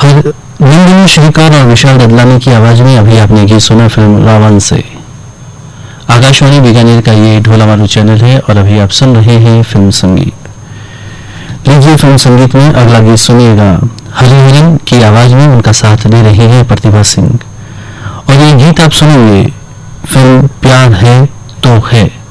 हर नंदिनी श्रीकर और विशाल ददलानी की आवाज में अभी आपने गीत सुना फिल्म रावण से। आकाशवाणी बीकानेर का ये ढोलामारू चैनल है और अभी आप सुन रहे हैं फिल्म संगीत। लीजिए फिल्म संगीत में अगला गीत सुनिएगा। हरिहरन की आवाज में उनका साथ दे रही है प्रतिभा सिंह और ये गीत आप सुनेंगे फिल्म प्यार है तो है।